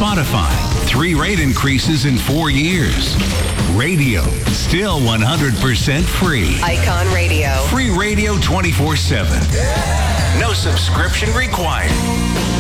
Spotify. 3 rate increases in 4 years. Radio, still 100% free. Icon Radio. Free radio 24/7. No subscription required.